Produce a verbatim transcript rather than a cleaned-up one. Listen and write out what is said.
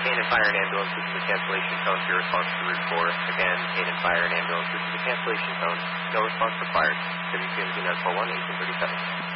Canaan Fire and Ambulance, this is a cancellation tone for your response to Route four. Again, Canaan Fire and Ambulance, this is a cancellation tone. No response required. W C M Z nine four one, eighteen thirty-seven.